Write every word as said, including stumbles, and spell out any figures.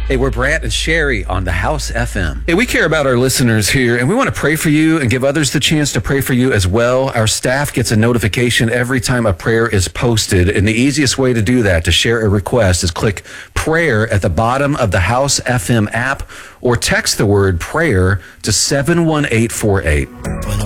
Hey, we're Brant and Sherry on the House F M. Hey, we care about our listeners here, and we want to pray for you and give others the chance to pray for you as well. Our staff gets a notification every time a prayer is posted, and the easiest way to do that, to share a request, is click prayer at the bottom of the House F M app or text the word prayer to seven one eight four eight.